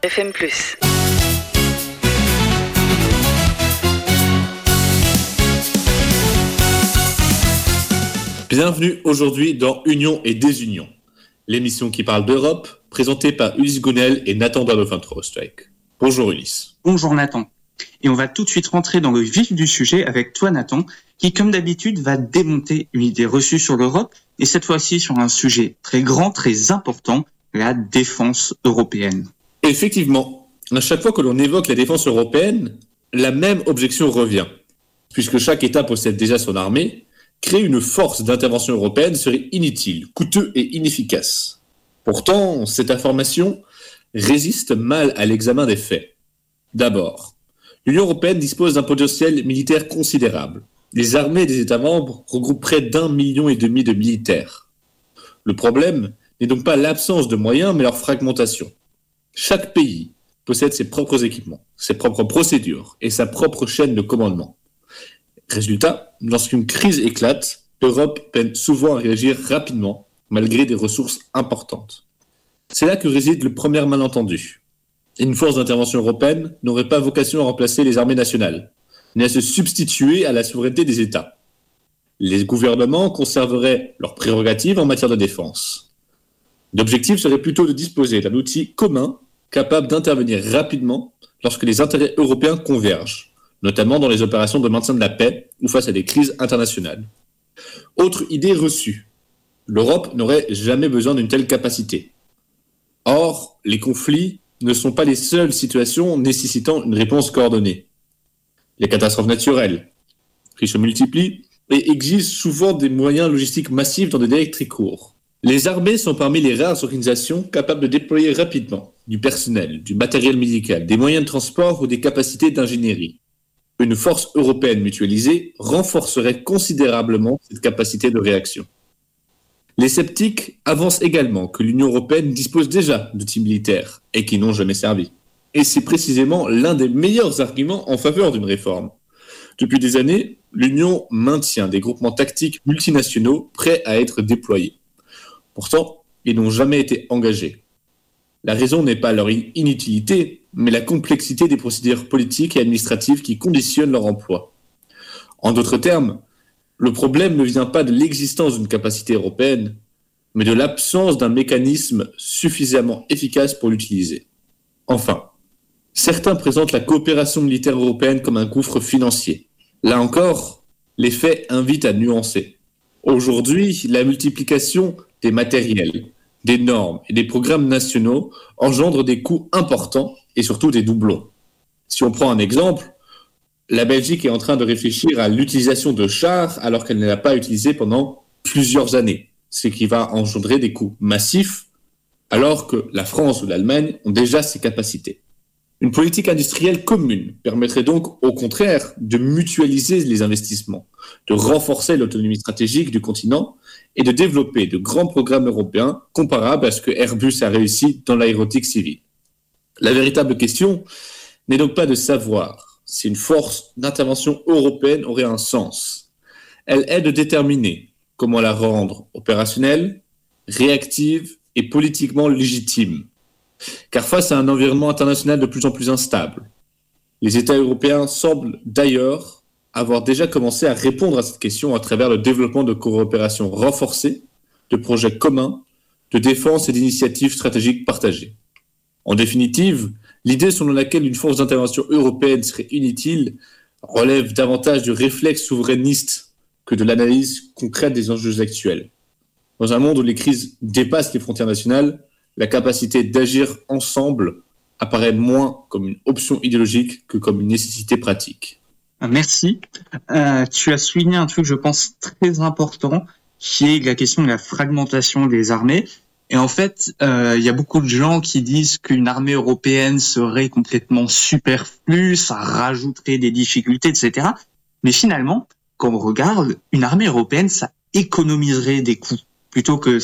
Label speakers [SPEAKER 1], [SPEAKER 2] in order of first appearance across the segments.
[SPEAKER 1] FM+.
[SPEAKER 2] Bienvenue aujourd'hui dans Union et Désunion, l'émission qui parle d'Europe, présentée par Ulysse Gounel et Nathan Darleufin-Troostwijk. Bonjour Ulysse.
[SPEAKER 3] Bonjour Nathan. Et on va tout de suite rentrer dans le vif du sujet avec toi Nathan, qui comme d'habitude va démonter une idée reçue sur l'Europe, et cette fois-ci sur un sujet très grand, très important, la défense européenne.
[SPEAKER 2] Effectivement, à chaque fois que l'on évoque la défense européenne, la même objection revient. Puisque chaque État possède déjà son armée, créer une force d'intervention européenne serait inutile, coûteux et inefficace. Pourtant, cette affirmation résiste mal à l'examen des faits. D'abord, l'Union européenne dispose d'un potentiel militaire considérable. Les armées des États membres regroupent près d'1,5 million de militaires. Le problème n'est donc pas l'absence de moyens, mais leur fragmentation. Chaque pays possède ses propres équipements, ses propres procédures et sa propre chaîne de commandement. Résultat, lorsqu'une crise éclate, l'Europe peine souvent à réagir rapidement, malgré des ressources importantes. C'est là que réside le premier malentendu. Une force d'intervention européenne n'aurait pas vocation à remplacer les armées nationales, ni à se substituer à la souveraineté des États. Les gouvernements conserveraient leurs prérogatives en matière de défense. L'objectif serait plutôt de disposer d'un outil commun capable d'intervenir rapidement lorsque les intérêts européens convergent, notamment dans les opérations de maintien de la paix ou face à des crises internationales. Autre idée reçue, l'Europe n'aurait jamais besoin d'une telle capacité. Or, les conflits ne sont pas les seules situations nécessitant une réponse coordonnée. Les catastrophes naturelles, qui se multiplient et exigent souvent des moyens logistiques massifs dans des délais très courts. Les armées sont parmi les rares organisations capables de déployer rapidement du personnel, du matériel médical, des moyens de transport ou des capacités d'ingénierie. Une force européenne mutualisée renforcerait considérablement cette capacité de réaction. Les sceptiques avancent également que l'Union européenne dispose déjà d'outils militaires et qui n'ont jamais servi. Et c'est précisément l'un des meilleurs arguments en faveur d'une réforme. Depuis des années, l'Union maintient des groupements tactiques multinationaux prêts à être déployés. Pourtant, ils n'ont jamais été engagés. La raison n'est pas leur inutilité, mais la complexité des procédures politiques et administratives qui conditionnent leur emploi. En d'autres termes, le problème ne vient pas de l'existence d'une capacité européenne, mais de l'absence d'un mécanisme suffisamment efficace pour l'utiliser. Enfin, certains présentent la coopération militaire européenne comme un gouffre financier. Là encore, les faits invitent à nuancer. Aujourd'hui, la multiplication des matériels, des normes et des programmes nationaux engendre des coûts importants et surtout des doublons. Si on prend un exemple, la Belgique est en train de réfléchir à l'utilisation de chars alors qu'elle ne l'a pas utilisé pendant plusieurs années, ce qui va engendrer des coûts massifs alors que la France ou l'Allemagne ont déjà ces capacités. Une politique industrielle commune permettrait donc au contraire de mutualiser les investissements, de renforcer l'autonomie stratégique du continent et de développer de grands programmes européens comparables à ce que Airbus a réussi dans l'aéronautique civile. La véritable question n'est donc pas de savoir si une force d'intervention européenne aurait un sens. Elle est de déterminer comment la rendre opérationnelle, réactive et politiquement légitime. Car face à un environnement international de plus en plus instable, les États européens semblent d'ailleurs avoir déjà commencé à répondre à cette question à travers le développement de coopérations renforcées, de projets communs, de défense et d'initiatives stratégiques partagées. En définitive, l'idée selon laquelle une force d'intervention européenne serait inutile relève davantage du réflexe souverainiste que de l'analyse concrète des enjeux actuels. Dans un monde où les crises dépassent les frontières nationales, la capacité d'agir ensemble apparaît moins comme une option idéologique que comme une nécessité pratique.
[SPEAKER 3] Merci. Tu as souligné un truc, je pense, très important, qui est la question de la fragmentation des armées. Et en fait, il y a beaucoup de gens qui disent qu'une armée européenne serait complètement superflue, ça rajouterait des difficultés, etc. Mais finalement, quand on regarde, une armée européenne, ça économiserait des coûts plutôt que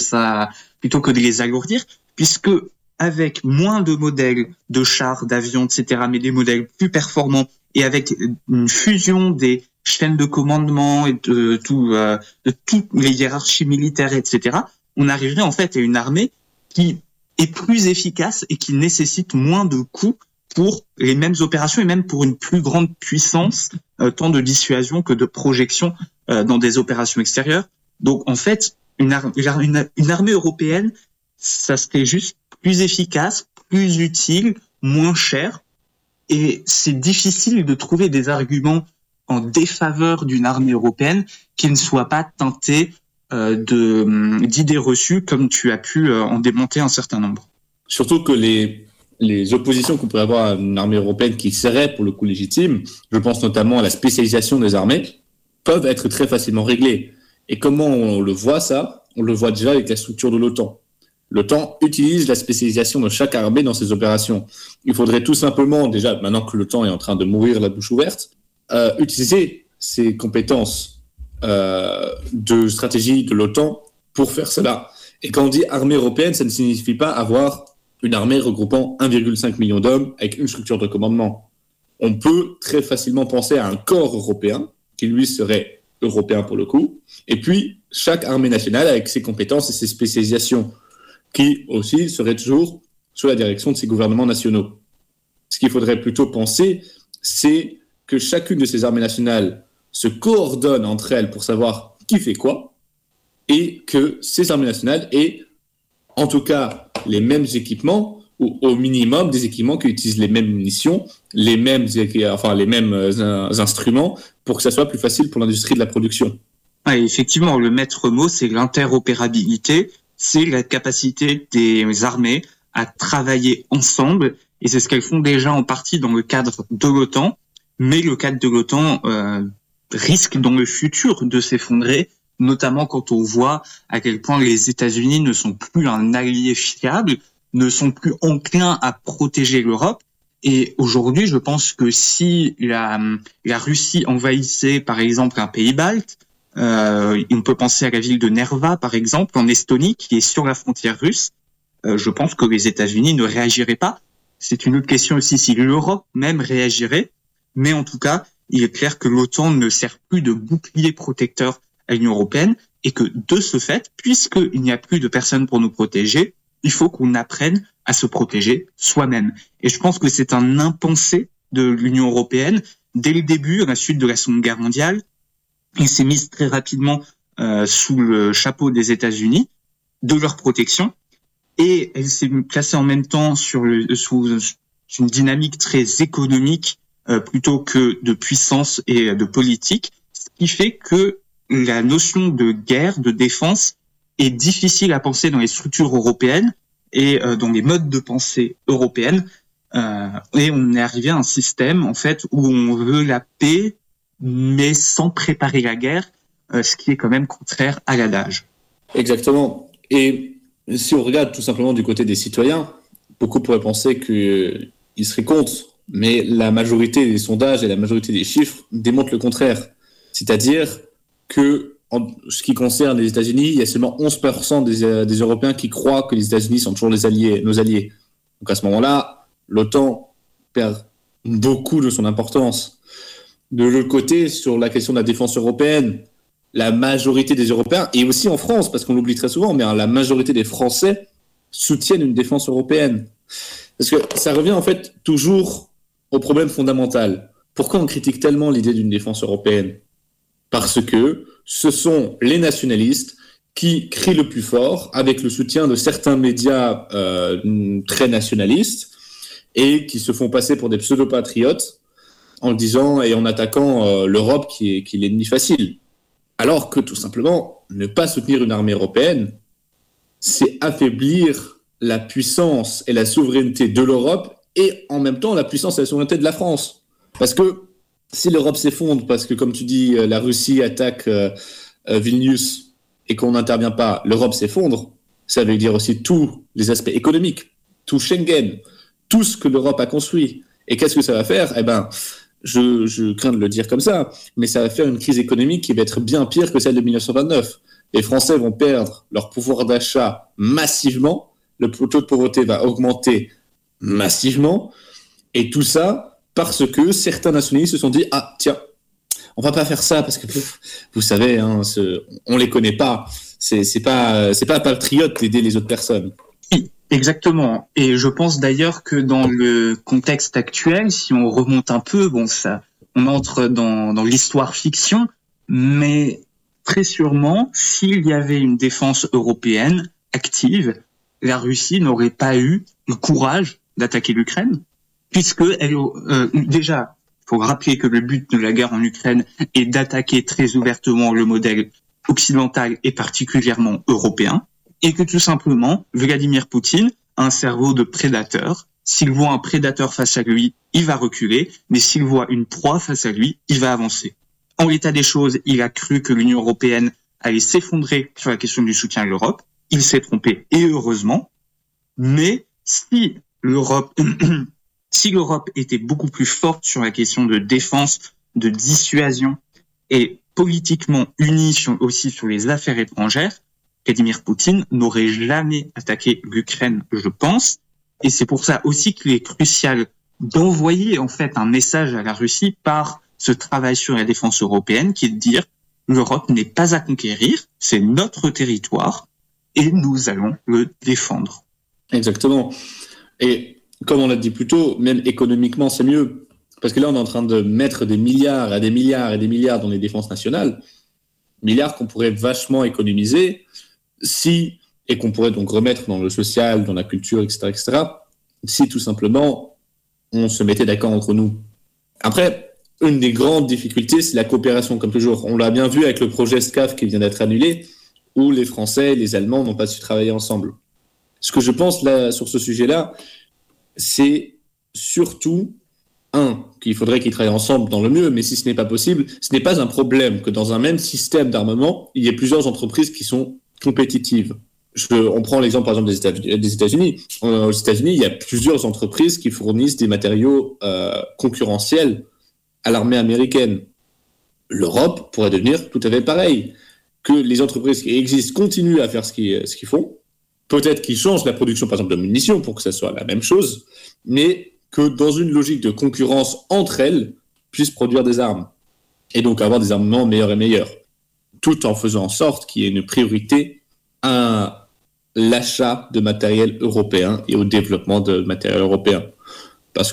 [SPEAKER 3] de les alourdir, puisque avec moins de modèles de chars, d'avions, etc., mais des modèles plus performants et avec une fusion des chaînes de commandement et de toutes les hiérarchies militaires, etc., on arriverait en fait à une armée qui est plus efficace et qui nécessite moins de coûts pour les mêmes opérations et même pour une plus grande puissance, tant de dissuasion que de projection dans des opérations extérieures. Donc en fait, une armée européenne, ça serait juste plus efficace, plus utile, moins cher. Et c'est difficile de trouver des arguments en défaveur d'une armée européenne qui ne soient pas teintés d'idées reçues, comme tu as pu en démonter un certain nombre.
[SPEAKER 2] Surtout que les oppositions qu'on pourrait avoir à une armée européenne qui serait pour le coup légitime, je pense notamment à la spécialisation des armées, peuvent être très facilement réglées. Et comment on le voit ça ? On le voit déjà avec la structure de l'OTAN. L'OTAN utilise la spécialisation de chaque armée dans ses opérations. Il faudrait tout simplement, déjà, maintenant que l'OTAN est en train de mourir la bouche ouverte, utiliser ses compétences de stratégie de l'OTAN pour faire cela. Et quand on dit armée européenne, ça ne signifie pas avoir une armée regroupant 1,5 million d'hommes avec une structure de commandement. On peut très facilement penser à un corps européen, qui lui serait européen pour le coup, et puis chaque armée nationale avec ses compétences et ses spécialisations, qui aussi serait toujours sous la direction de ses gouvernements nationaux. Ce qu'il faudrait plutôt penser, c'est que chacune de ces armées nationales se coordonne entre elles pour savoir qui fait quoi, et que ces armées nationales aient en tout cas les mêmes équipements, ou au minimum des équipements qui utilisent les mêmes munitions, les mêmes instruments, pour que ça soit plus facile pour l'industrie de la production.
[SPEAKER 3] Ouais, effectivement, le maître mot, c'est l'interopérabilité, c'est la capacité des armées à travailler ensemble, et c'est ce qu'elles font déjà en partie dans le cadre de l'OTAN, mais le cadre de l'OTAN risque dans le futur de s'effondrer, notamment quand on voit à quel point les États-Unis ne sont plus un allié fiable, ne sont plus enclins à protéger l'Europe. Et aujourd'hui, je pense que si la Russie envahissait, par exemple, un pays balte, on peut penser à la ville de Nerva, par exemple, en Estonie, qui est sur la frontière russe, je pense que les États-Unis ne réagiraient pas. C'est une autre question aussi si l'Europe même réagirait. Mais en tout cas, il est clair que l'OTAN ne sert plus de bouclier protecteur à l'Union européenne et que de ce fait, puisqu'il n'y a plus de personnes pour nous protéger, il faut qu'on apprenne à se protéger soi-même. Et je pense que c'est un impensé de l'Union européenne. Dès le début, à la suite de la Seconde Guerre mondiale, il s'est mis très rapidement sous le chapeau des États-Unis, de leur protection, et elle s'est placée en même temps sous une dynamique très économique plutôt que de puissance et de politique, ce qui fait que la notion de guerre, de défense, est difficile à penser dans les structures européennes et dans les modes de pensée européennes. Et on est arrivé à un système en fait où on veut la paix, mais sans préparer la guerre, ce qui est quand même contraire à l'adage.
[SPEAKER 2] Exactement. Et si on regarde tout simplement du côté des citoyens, beaucoup pourraient penser qu'ils seraient contre, mais la majorité des sondages et la majorité des chiffres démontrent le contraire. C'est-à-dire que, en ce qui concerne les États-Unis, il y a seulement 11% des Européens qui croient que les États-Unis sont toujours nos alliés. Donc à ce moment-là, l'OTAN perd beaucoup de son importance. De l'autre côté, sur la question de la défense européenne, la majorité des Européens, et aussi en France, parce qu'on l'oublie très souvent, mais la majorité des Français soutiennent une défense européenne. Parce que ça revient en fait toujours au problème fondamental. Pourquoi on critique tellement l'idée d'une défense européenne ? Parce que ce sont les nationalistes qui crient le plus fort avec le soutien de certains médias très nationalistes et qui se font passer pour des pseudo-patriotes en disant et en attaquant l'Europe qui est l'ennemi facile. Alors que tout simplement, ne pas soutenir une armée européenne, c'est affaiblir la puissance et la souveraineté de l'Europe et en même temps la puissance et la souveraineté de la France. Parce que si l'Europe s'effondre, parce que comme tu dis, la Russie attaque Vilnius et qu'on n'intervient pas, l'Europe s'effondre, ça veut dire aussi tous les aspects économiques, tout Schengen, tout ce que l'Europe a construit. Et qu'est-ce que ça va faire ? Eh ben, je crains de le dire comme ça, mais ça va faire une crise économique qui va être bien pire que celle de 1929. Les Français vont perdre leur pouvoir d'achat massivement, le taux de pauvreté va augmenter massivement, et tout ça parce que certains nationalistes se sont dit « Ah, tiens, on va pas faire ça parce que, vous savez, on les connaît pas, c'est pas patriote d'aider les autres personnes. »
[SPEAKER 3] Exactement. Et je pense d'ailleurs que dans le contexte actuel, si on remonte un peu, on entre dans l'histoire fiction, mais très sûrement, s'il y avait une défense européenne active, la Russie n'aurait pas eu le courage d'attaquer l'Ukraine, puisque déjà, il faut rappeler que le but de la guerre en Ukraine est d'attaquer très ouvertement le modèle occidental et particulièrement européen, et que tout simplement, Vladimir Poutine a un cerveau de prédateur. S'il voit un prédateur face à lui, il va reculer, mais s'il voit une proie face à lui, il va avancer. En l'état des choses, il a cru que l'Union européenne allait s'effondrer sur la question du soutien à l'Europe. Il s'est trompé, et heureusement. Mais si l'Europe était beaucoup plus forte sur la question de défense, de dissuasion, et politiquement unie aussi sur les affaires étrangères, Vladimir Poutine n'aurait jamais attaqué l'Ukraine, je pense. Et c'est pour ça aussi qu'il est crucial d'envoyer en fait un message à la Russie par ce travail sur la défense européenne, qui est de dire l'Europe n'est pas à conquérir, c'est notre territoire et nous allons le défendre.
[SPEAKER 2] Exactement. Et comme on l'a dit plus tôt, même économiquement, c'est mieux. Parce que là, on est en train de mettre des milliards et des milliards et des milliards dans les défenses nationales, milliards qu'on pourrait vachement économiser et qu'on pourrait donc remettre dans le social, dans la culture, etc., si tout simplement on se mettait d'accord entre nous. Après, une des grandes difficultés, c'est la coopération, comme toujours. On l'a bien vu avec le projet SCAF qui vient d'être annulé, où les Français et les Allemands n'ont pas su travailler ensemble. Ce que je pense là, sur ce sujet-là, c'est surtout, qu'il faudrait qu'ils travaillent ensemble dans le mieux, mais si ce n'est pas possible, ce n'est pas un problème que dans un même système d'armement, il y ait plusieurs entreprises qui sont compétitives. On prend l'exemple par exemple des États-Unis. Aux États-Unis, il y a plusieurs entreprises qui fournissent des matériaux concurrentiels à l'armée américaine. L'Europe pourrait devenir tout à fait pareil. Que les entreprises qui existent continuent à faire ce qu'ils font. Peut-être qu'ils changent la production par exemple de munitions pour que ça soit la même chose, mais que dans une logique de concurrence entre elles, puissent produire des armes. Et donc avoir des armements meilleurs et meilleurs. Tout en faisant en sorte qu'il y ait une priorité à l'achat de matériel européen et au développement de matériel européen. Parce que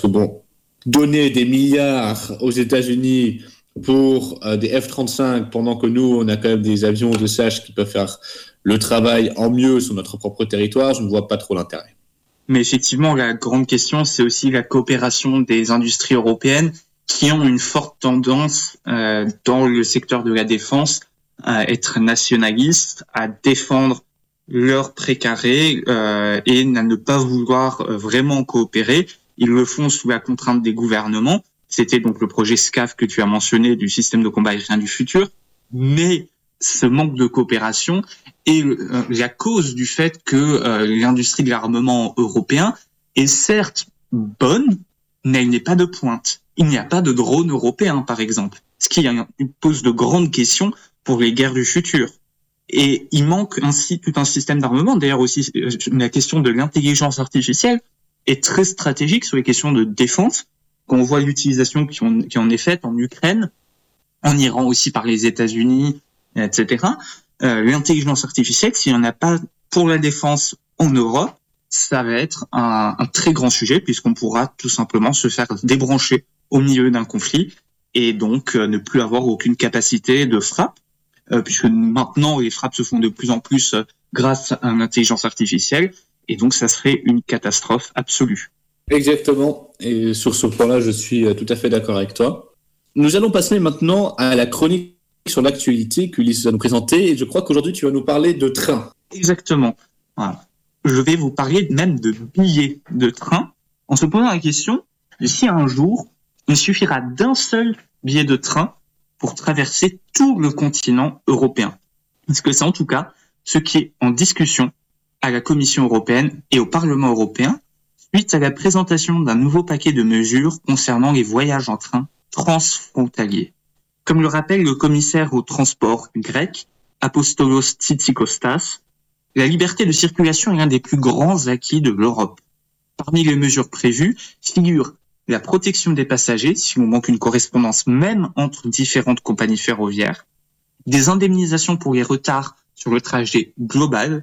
[SPEAKER 2] donner des milliards aux États-Unis pour des F-35 pendant que nous, on a quand même des avions de SACH qui peuvent faire le travail en mieux sur notre propre territoire, je ne vois pas trop l'intérêt.
[SPEAKER 3] Mais effectivement, la grande question, c'est aussi la coopération des industries européennes qui ont une forte tendance dans le secteur de la défense à être nationalistes, à défendre leur précaré et à ne pas vouloir vraiment coopérer. Ils le font sous la contrainte des gouvernements. C'était donc le projet SCAF que tu as mentionné du système de combat aérien du futur. Mais ce manque de coopération est la cause du fait que l'industrie de l'armement européen est certes bonne, mais elle n'est pas de pointe. Il n'y a pas de drone européen, par exemple, ce qui pose de grandes questions pour les guerres du futur. Et il manque ainsi tout un système d'armement. D'ailleurs aussi, la question de l'intelligence artificielle est très stratégique sur les questions de défense. Quand on voit l'utilisation qui en est faite en Ukraine, en Iran aussi par les États-Unis, etc. L'intelligence artificielle, s'il n'y en a pas pour la défense en Europe, ça va être un très grand sujet puisqu'on pourra tout simplement se faire débrancher au milieu d'un conflit et donc ne plus avoir aucune capacité de frappe, puisque maintenant les frappes se font de plus en plus grâce à l'intelligence artificielle et donc ça serait une catastrophe absolue.
[SPEAKER 2] Exactement, et sur ce point-là, je suis tout à fait d'accord avec toi. Nous allons passer maintenant à la chronique sur l'actualité qu'Ulysse va nous présenter, et je crois qu'aujourd'hui tu vas nous parler de train.
[SPEAKER 3] Exactement. Voilà. Je vais vous parler même de billets de train, en se posant la question de si un jour, il suffira d'un seul billet de train pour traverser tout le continent européen. Parce que c'est en tout cas ce qui est en discussion à la Commission européenne et au Parlement européen, suite à la présentation d'un nouveau paquet de mesures concernant les voyages en train transfrontaliers. Comme le rappelle le commissaire au transport grec, Apostolos Tzitzikostas, la liberté de circulation est l'un des plus grands acquis de l'Europe. Parmi les mesures prévues figure la protection des passagers si l'on manque une correspondance même entre différentes compagnies ferroviaires, des indemnisations pour les retards sur le trajet global,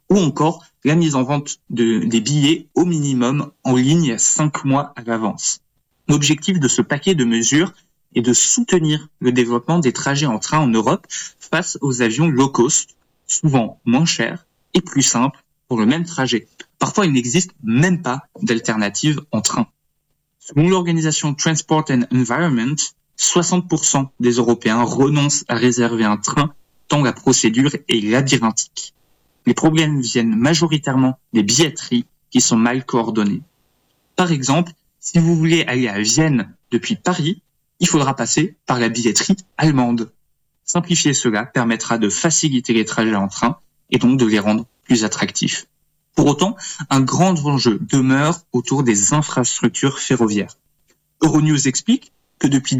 [SPEAKER 3] ou encore la mise en vente des billets au minimum en ligne 5 mois à l'avance. L'objectif de ce paquet de mesures est de soutenir le développement des trajets en train en Europe face aux avions low cost, souvent moins chers et plus simples pour le même trajet. Parfois, il n'existe même pas d'alternative en train. Selon l'organisation Transport and Environment, 60% des Européens renoncent à réserver un train tant la procédure est labyrinthique. Les problèmes viennent majoritairement des billetteries qui sont mal coordonnées. Par exemple, si vous voulez aller à Vienne depuis Paris, il faudra passer par la billetterie allemande. Simplifier cela permettra de faciliter les trajets en train et donc de les rendre plus attractifs. Pour autant, un grand enjeu demeure autour des infrastructures ferroviaires. Euronews explique que depuis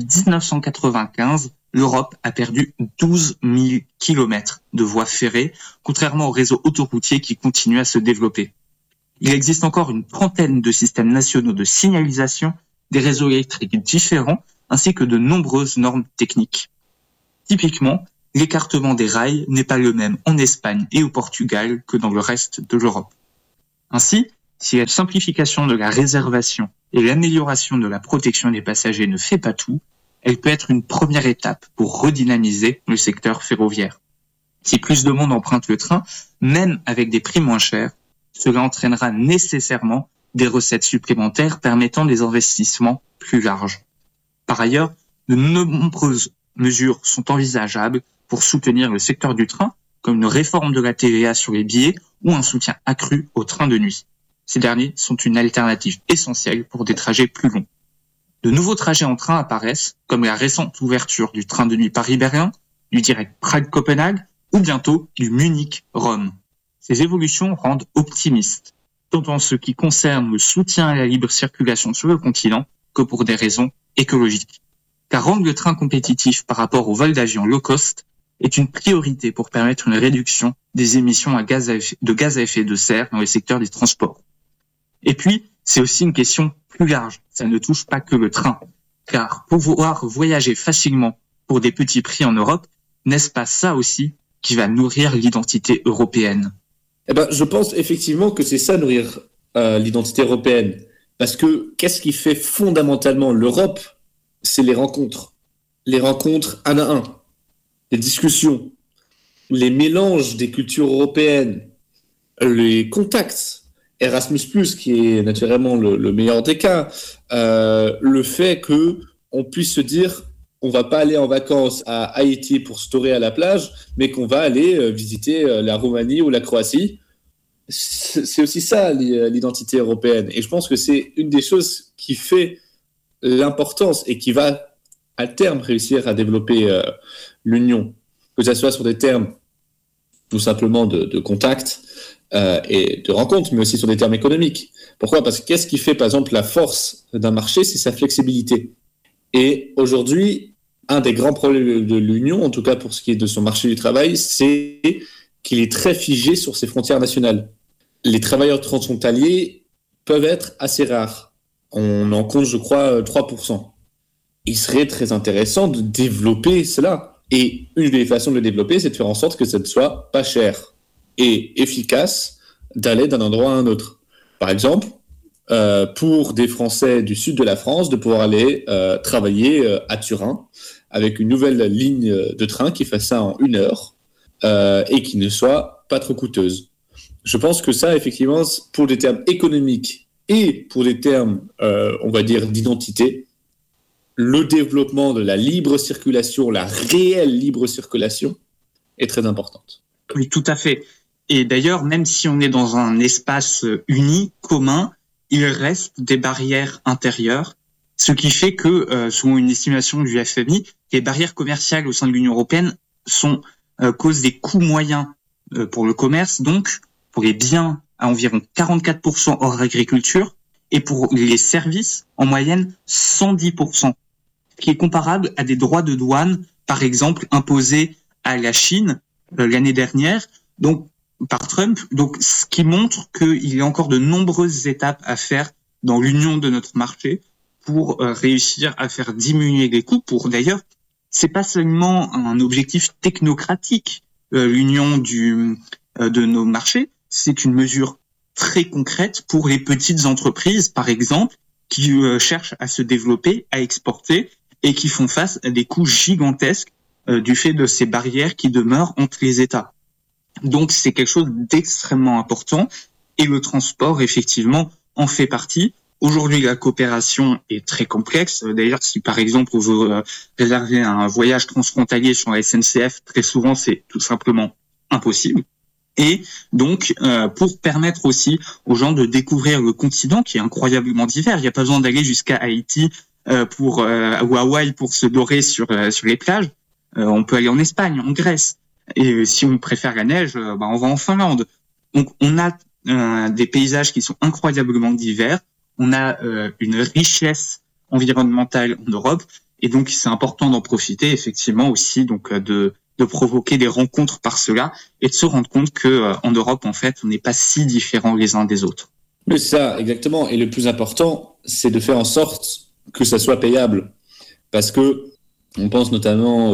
[SPEAKER 3] 1995, l'Europe a perdu 12 000 kilomètres de voies ferrées, contrairement au réseau autoroutier qui continue à se développer. Il existe encore une trentaine de systèmes nationaux de signalisation, des réseaux électriques différents, ainsi que de nombreuses normes techniques. Typiquement, l'écartement des rails n'est pas le même en Espagne et au Portugal que dans le reste de l'Europe. Ainsi, si la simplification de la réservation et l'amélioration de la protection des passagers ne fait pas tout, elle peut être une première étape pour redynamiser le secteur ferroviaire. Si plus de monde emprunte le train, même avec des prix moins chers, cela entraînera nécessairement des recettes supplémentaires permettant des investissements plus larges. Par ailleurs, de nombreuses mesures sont envisageables pour soutenir le secteur du train, comme une réforme de la TVA sur les billets ou un soutien accru aux trains de nuit. Ces derniers sont une alternative essentielle pour des trajets plus longs. De nouveaux trajets en train apparaissent, comme la récente ouverture du train de nuit Paris-Berlin, du direct Prague-Copenhague ou bientôt du Munich-Rome. Ces évolutions rendent optimistes, tant en ce qui concerne le soutien à la libre circulation sur le continent que pour des raisons écologiques. Car rendre le train compétitif par rapport aux vols d'avion low cost est une priorité pour permettre une réduction des émissions de gaz à effet de serre dans le secteur des transports. Et puis, c'est aussi une question plus large. Ça ne touche pas que le train. Car pouvoir voyager facilement pour des petits prix en Europe, n'est-ce pas ça aussi qui va nourrir l'identité européenne?
[SPEAKER 2] Je pense effectivement que c'est ça nourrir l'identité européenne. Parce que qu'est-ce qui fait fondamentalement l'Europe? C'est les rencontres. Les rencontres un à un. Les discussions. Les mélanges des cultures européennes. Les contacts. Erasmus+, qui est naturellement le meilleur des cas. Le fait qu'on puisse se dire, on va pas aller en vacances à Haïti pour se torer à la plage, mais qu'on va aller visiter la Roumanie ou la Croatie. C'est aussi ça l'identité européenne. Et je pense que c'est une des choses qui fait l'importance et qui va à terme réussir à développer l'union. Que ce soit sur des termes tout simplement de contact et de rencontre, mais aussi sur des termes économiques. Pourquoi? Parce que qu'est-ce qui fait par exemple la force d'un marché? C'est sa flexibilité. Et aujourd'hui, un des grands problèmes de l'Union, en tout cas pour ce qui est de son marché du travail, c'est qu'il est très figé sur ses frontières nationales. Les travailleurs transfrontaliers peuvent être assez rares. On en compte, je crois, 3%. Il serait très intéressant de développer cela. Et une des façons de le développer, c'est de faire en sorte que ça ne soit pas cher et efficace d'aller d'un endroit à un autre. Par exemple, pour des Français du sud de la France, de pouvoir aller travailler à Turin avec une nouvelle ligne de train qui fasse ça en 1 heure et qui ne soit pas trop coûteuse. Je pense que ça, effectivement, pour des termes économiques et pour des termes, on va dire, d'identité, le développement de la libre circulation, la réelle libre circulation, est très importante.
[SPEAKER 3] Oui, tout à fait. Et d'ailleurs, même si on est dans un espace uni, commun, il reste des barrières intérieures, ce qui fait que, selon une estimation du FMI, les barrières commerciales au sein de l'Union européenne causent des coûts moyens pour le commerce, donc pour les biens à environ 44% hors agriculture, et pour les services, en moyenne, 110%, ce qui est comparable à des droits de douane, par exemple, imposés à la Chine l'année dernière, donc par Trump, donc ce qui montre qu'il y a encore de nombreuses étapes à faire dans l'union de notre marché pour réussir à faire diminuer les coûts. D'ailleurs, c'est pas seulement un objectif technocratique, l'union de nos marchés, c'est une mesure très concrète pour les petites entreprises, par exemple, qui cherchent à se développer, à exporter et qui font face à des coûts gigantesques du fait de ces barrières qui demeurent entre les États. Donc, c'est quelque chose d'extrêmement important et le transport, effectivement, en fait partie. Aujourd'hui, la coopération est très complexe. D'ailleurs, si par exemple on veut réserver un voyage transfrontalier sur la SNCF, très souvent c'est tout simplement impossible. Et donc, pour permettre aussi aux gens de découvrir le continent qui est incroyablement divers, il n'y a pas besoin d'aller jusqu'à Haïti ou Hawaï pour se dorer sur les plages. On peut aller en Espagne, en Grèce. Et si on préfère la neige, on va en Finlande. Donc, on a des paysages qui sont incroyablement divers. On a une richesse environnementale en Europe, et donc c'est important d'en profiter effectivement aussi, donc de provoquer des rencontres par cela et de se rendre compte que en Europe en fait on n'est pas si différents les uns des autres.
[SPEAKER 2] Mais c'est ça, exactement. Et le plus important, c'est de faire en sorte que ça soit payable, parce que on pense notamment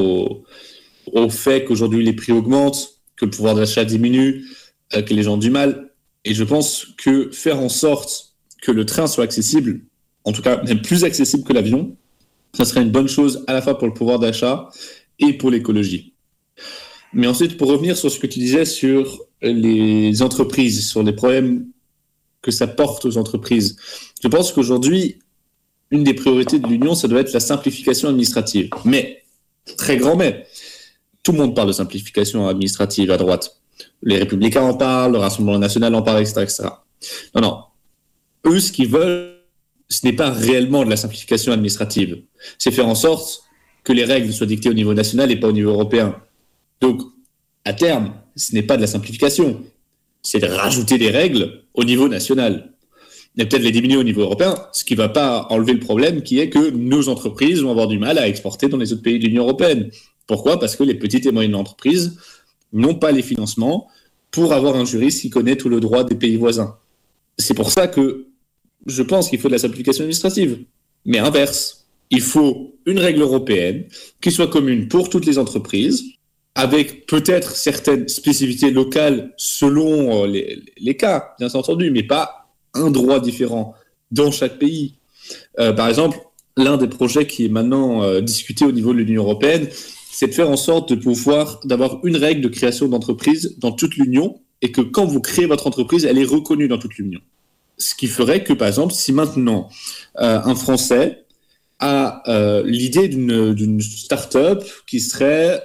[SPEAKER 2] au fait qu'aujourd'hui les prix augmentent, que le pouvoir d'achat diminue, que les gens ont du mal. Et je pense que faire en sorte que le train soit accessible, en tout cas même plus accessible que l'avion, ça serait une bonne chose à la fois pour le pouvoir d'achat et pour l'écologie. Mais ensuite, pour revenir sur ce que tu disais sur les entreprises, sur les problèmes que ça porte aux entreprises, je pense qu'aujourd'hui, une des priorités de l'Union, ça doit être la simplification administrative. Mais, très grand mais, tout le monde parle de simplification administrative à droite. Les Républicains en parlent, le Rassemblement national en parle, etc., etc. Non. Eux, ce qu'ils veulent, ce n'est pas réellement de la simplification administrative. C'est faire en sorte que les règles soient dictées au niveau national et pas au niveau européen. Donc, à terme, ce n'est pas de la simplification. C'est de rajouter des règles au niveau national. Et peut-être les diminuer au niveau européen, ce qui ne va pas enlever le problème qui est que nos entreprises vont avoir du mal à exporter dans les autres pays de l'Union européenne. Pourquoi ? Parce que les petites et moyennes entreprises n'ont pas les financements pour avoir un juriste qui connaît tout le droit des pays voisins. C'est pour ça que je pense qu'il faut de la simplification administrative. Mais inverse, il faut une règle européenne qui soit commune pour toutes les entreprises, avec peut-être certaines spécificités locales selon les cas, bien entendu, mais pas un droit différent dans chaque pays. Par exemple, l'un des projets qui est maintenant discuté au niveau de l'Union européenne, c'est de faire en sorte d'avoir une règle de création d'entreprise dans toute l'Union, et que quand vous créez votre entreprise, elle est reconnue dans toute l'Union. Ce qui ferait que, par exemple, si maintenant un Français a l'idée d'une start-up qui serait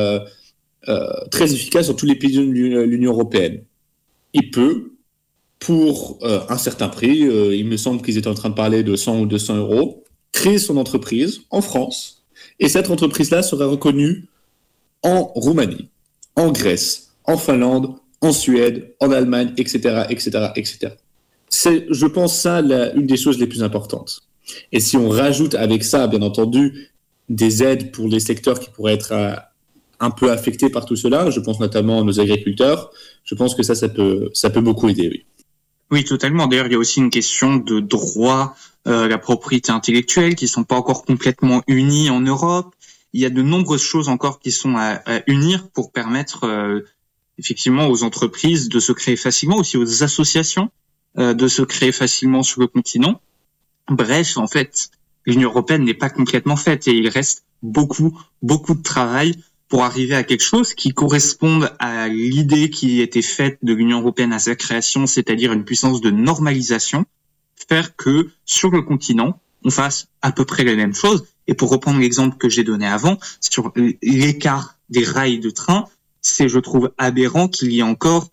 [SPEAKER 2] très efficace dans tous les pays de l'Union européenne, il peut, pour un certain prix, il me semble qu'ils étaient en train de parler de 100 ou 200 euros, créer son entreprise en France, et cette entreprise-là serait reconnue en Roumanie, en Grèce, en Finlande, en Suède, en Allemagne, etc., etc., etc. C'est, je pense, ça une des choses les plus importantes. Et si on rajoute avec ça, bien entendu, des aides pour les secteurs qui pourraient être un peu affectés par tout cela, je pense notamment à nos agriculteurs, je pense que ça peut beaucoup aider, oui.
[SPEAKER 3] Oui, totalement. D'ailleurs, il y a aussi une question de droit, la propriété intellectuelle, qui sont pas encore complètement unies en Europe. Il y a de nombreuses choses encore qui sont à unir pour permettre effectivement aux entreprises de se créer facilement, aussi aux associations de se créer facilement sur le continent. Bref, en fait, l'Union européenne n'est pas complètement faite et il reste beaucoup de travail pour arriver à quelque chose qui corresponde à l'idée qui était faite de l'Union européenne à sa création, c'est-à-dire une puissance de normalisation, faire que sur le continent, on fasse à peu près les mêmes choses. Et pour reprendre l'exemple que j'ai donné avant, sur l'écart des rails de train, c'est, je trouve, aberrant qu'il y ait encore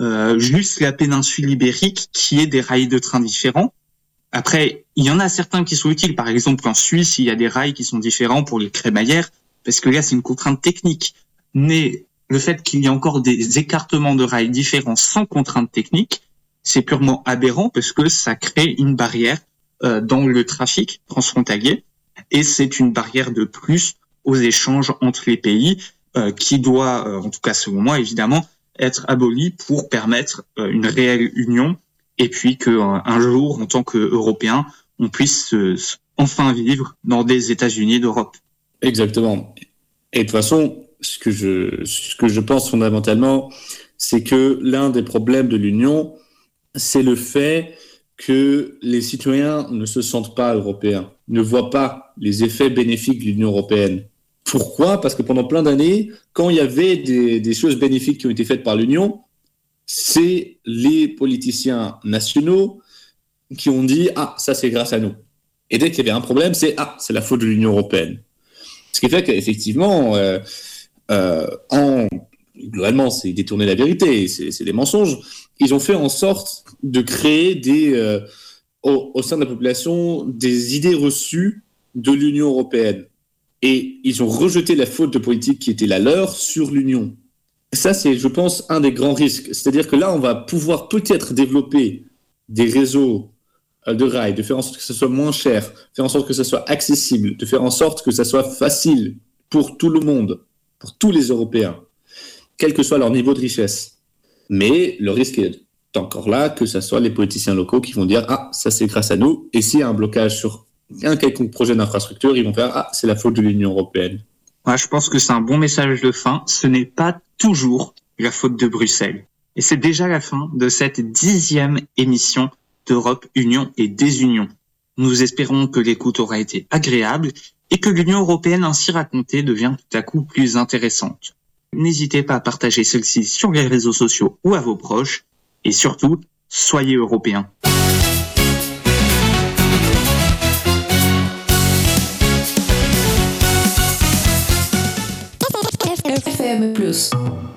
[SPEAKER 3] juste la péninsule ibérique qui ait des rails de train différents. Après, il y en a certains qui sont utiles. Par exemple, en Suisse, il y a des rails qui sont différents pour les crémaillères, parce que là, c'est une contrainte technique. Mais le fait qu'il y ait encore des écartements de rails différents sans contrainte technique, c'est purement aberrant parce que ça crée une barrière dans le trafic transfrontalier et c'est une barrière de plus aux échanges entre les pays qui doit, en tout cas selon moi évidemment, être abolie pour permettre une réelle union et puis qu'un jour, en tant qu'Européens, on puisse enfin vivre dans des États-Unis d'Europe.
[SPEAKER 2] Exactement. Et de toute façon, ce que je pense fondamentalement, c'est que l'un des problèmes de l'Union, c'est le fait que les citoyens ne se sentent pas européens, ne voient pas les effets bénéfiques de l'Union européenne. Pourquoi ? Parce que pendant plein d'années, quand il y avait des choses bénéfiques qui ont été faites par l'Union, c'est les politiciens nationaux qui ont dit « Ah, ça c'est grâce à nous ». Et dès qu'il y avait un problème, c'est « Ah, c'est la faute de l'Union européenne ». Ce qui fait qu'effectivement, globalement, c'est détourner la vérité, c'est des mensonges. Ils ont fait en sorte de créer au sein de la population des idées reçues de l'Union européenne. Et ils ont rejeté la faute de politique qui était la leur sur l'Union. Ça, c'est, je pense, un des grands risques. C'est-à-dire que là, on va pouvoir peut-être développer des réseaux de rails, de faire en sorte que ce soit moins cher, faire en sorte que ce soit accessible, de faire en sorte que ça soit facile pour tout le monde, pour tous les Européens, quel que soit leur niveau de richesse. Mais le risque est encore là que ce soit les politiciens locaux qui vont dire « Ah, ça c'est grâce à nous ». Et s'il y a un blocage sur un quelconque projet d'infrastructure, ils vont faire « Ah, c'est la faute de l'Union européenne ».
[SPEAKER 3] Ouais, je pense que c'est un bon message de fin. Ce n'est pas toujours la faute de Bruxelles. Et c'est déjà la fin de cette 10e émission d'Europe, Union et Désunion. Nous espérons que l'écoute aura été agréable et que l'Union européenne ainsi racontée devient tout à coup plus intéressante. N'hésitez pas à partager celle-ci sur les réseaux sociaux ou à vos proches. Et surtout, soyez européens.
[SPEAKER 1] FM+.